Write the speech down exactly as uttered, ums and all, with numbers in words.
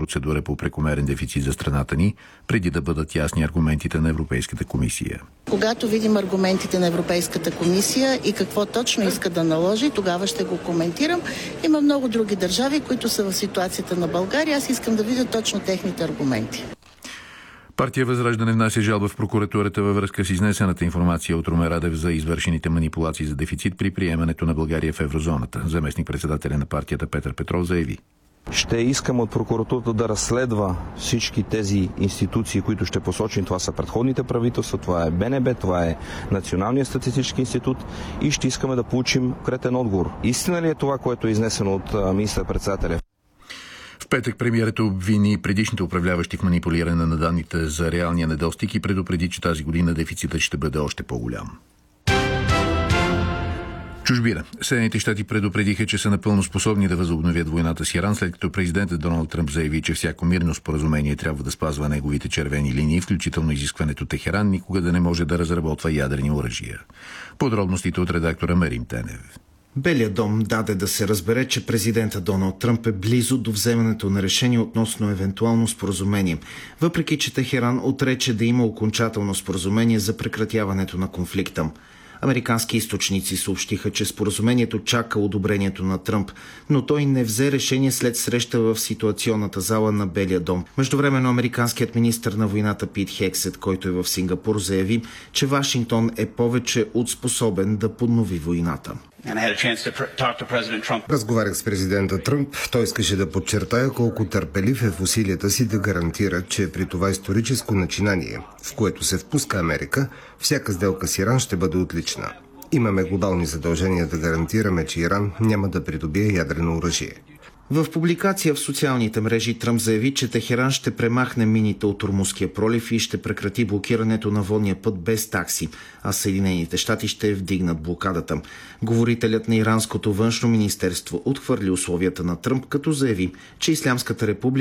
процедура по прекомерен дефицит за страната ни, преди да бъдат ясни аргументите на Европейската комисия. Когато видим аргументите на Европейската комисия и какво точно иска да наложи, тогава ще го коментирам. Има много други държави, които са в ситуацията на България. Аз искам да видя точно техните аргументи. Партия Възраждане внася жалба в прокуратурата във връзка с изнесената информация от Румен Радев за извършените манипулации за дефицит при приемането на България в еврозоната. Заместник-председателя на партията Петър Петров заяви: ще искам от прокуратурата да разследва всички тези институции, които ще посочим. Това са предходните правителства, това е БНБ, това е Националният статистически институт и ще искаме да получим конкретен отговор. Истина ли е това, което е изнесено от министър-председателя? В петък премиерът обвини предишните управляващи в манипулиране на данните за реалния недостиг и предупреди, че тази година дефицитът ще бъде още по-голям. Чужбина. Съединените щати предупредиха, че са напълно способни да възобновят войната с Иран, след като президентът Доналд Тръмп заяви, че всяко мирно споразумение трябва да спазва неговите червени линии, включително изискването Техеран никога да не може да разработва ядрени оръжия. Подробностите от редактора Мерим Тенев. Белият дом даде да се разбере, че президентът Доналд Тръмп е близо до вземането на решение относно евентуално споразумение, въпреки че Техеран отрече да има окончателно споразумение за прекратяването на конфликта. Американски източници съобщиха, че споразумението чака одобрението на Тръмп, но той не взе решение след среща в ситуационната зала на Белия дом. Междувременно американският министър на войната Пит Хексет, който е в Сингапур, заяви, че Вашингтон е повече от способен да поднови войната. Разговарях с президента Тръмп. Той искаше да подчертая колко търпелив е в усилията си да гарантира, че при това историческо начинание, в което се впуска Америка, всяка сделка с Иран ще бъде отлична. Имаме глобални задължения да гарантираме, че Иран няма да придобие ядрено оръжие. В публикация в социалните мрежи Тръмп заяви, че Техеран ще премахне мините от Ормузския пролив и ще прекрати блокирането на водния път без такси, а Съединените щати ще вдигнат блокадата. Говорителят на иранското външно министерство отхвърли условията на Тръмп, като заяви, че Ислямската република